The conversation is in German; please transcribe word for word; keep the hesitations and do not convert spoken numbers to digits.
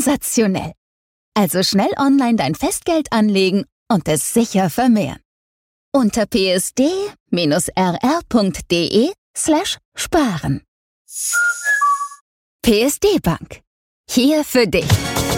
sensationell. Also schnell online dein Festgeld anlegen und es sicher vermehren. Unter psd-rr.de slash sparen. P S D Bank. Hier für dich.